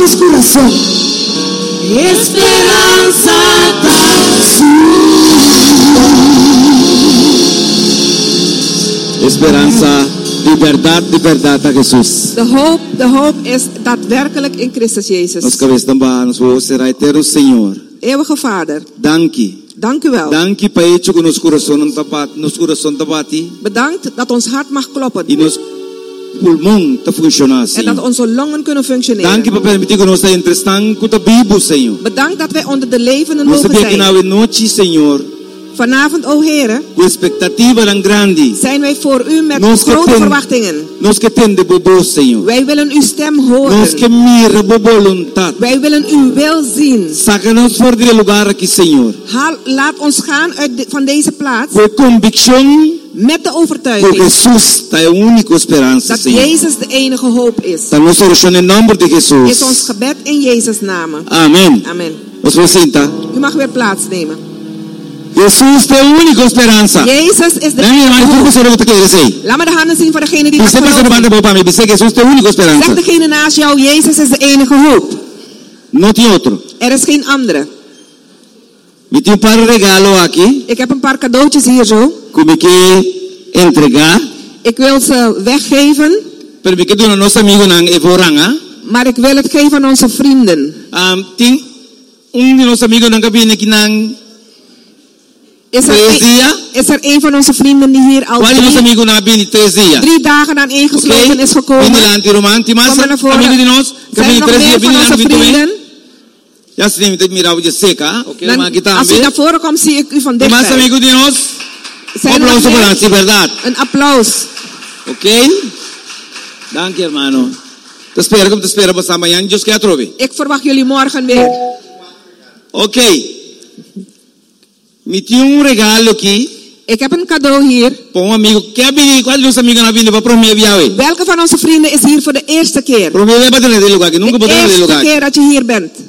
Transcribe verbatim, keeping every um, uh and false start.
nos corações. Esperança da Esperança de verdade, de verdade a Jesus. The hope, the hope is daadwerkelijk in Christus Jezus. Nós cabeça também, nós vamos ser eterno Senhor. Eeuwige Vader, Dank. dank u wel. Dank para isso que nos coração não tapat, nos coração tapati. Bedankt dat ons hart mag kloppen. E nos pulmão tá funcionando. En dat onze longen kunnen functioneren. Dank para permitir que nós está entrestando com a Bíblia, Senhor. Bedankt dat wij onder de levenden Nós mogen sabia que zijn. na noite, Senhor, Vanavond, o Heere, com expectativa dan grande. zijn wij voor u met Nós grote ten- verwachtingen. Nós que tem de bobo, Senhor. Wij willen uw stem Nós que horen. mira bobo voluntad. Wij willen uw wil zien. Saca-nos fora de lugar aqui, Senhor. Haal, laat ons gaan uit de- van deze plaats Com convicção met de que overtuiging Jesus está a única esperança, dat Senhor. Jezus de enige hoop is. Está nossa oração em nome de Is ons Jesus. gebed in Jezus' naam. Amém. Amen. Nós vamos sentar. U mag weer plaatsnemen. Jesus é a única esperança. Jezus is de Não, enige mas tu hoop. você não te quer dizer. Laat me de handen zien voor degene die dat Você passa geloven. levando a para mim, você que Jesus é a única Zeg esperança. degene naast jou, Jezus is de enige hoop. Não tem outro. Er is geen andere. Me tem um par de regalo aqui, Ik heb een paar cadeautjes hier zo. que me quer entregar. Ik wil ze weggeven, Pero me quer do nosso amigo nang Evoranga. maar ik wil het geven aan onze vrienden. Um, tem um de nossos amigos nang cabine que nang Is er, três een, dias. is er een van onze vrienden die hier al Qual de nossos drie, amigos nang cabine três dias? drie dagen aan ingesloten Ok? is gekomen? Vini lá, Roman, tem mais Kom maar naar voren. amigos de nós. Zijn Cabine er nog três meer dias, van vini lá, onze vini também. vrienden? Já se tem mirado de seca, ok? Dan, Mas aqui als u também. naar voren komt, zie ik u van Tem mais dichtbij. amigos de nós. Zijn er nog Aplauso para meer? nós, verdade. Een applaus. Ok? Dank je, hermano. Te espero, como te espero para amanhã. Deus quer trove. Ik verwacht jullie morgen weer. Ok. Me tinha um regalo aqui Ik heb een cadeau hier. para um amigo. Quer vir? Qual dos amigos na vinda para mim viajar? Welke van onze vrienden is hier voor de eerste keer? Para mim vai bater nesse lugar, que nunca De bater nesse eerste lugar. keer dat je hier bent.